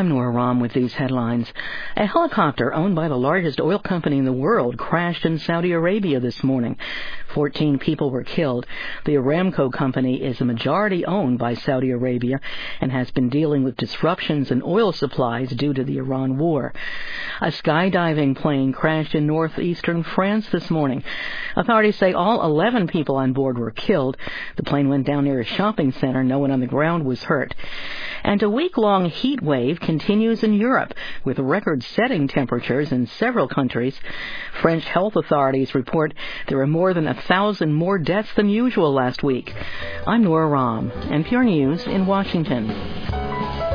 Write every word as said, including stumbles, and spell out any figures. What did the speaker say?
I'm Nora Rahm with these headlines. A helicopter owned by the largest oil company in the world crashed in Saudi Arabia this morning. Fourteen people were killed. The Aramco company is a majority owned by Saudi Arabia and has been dealing with disruptions in oil supplies due to the Iran war. A skydiving plane crashed in northeastern France this morning. Authorities say all eleven people on board were killed. The plane went down near a shopping center. No one on the ground was hurt. And a week-long heat wave continues in Europe, with record-setting temperatures in several countries. French health authorities report there were more than a thousand more deaths than usual last week. I'm Nora Rahm, N P R News in Washington.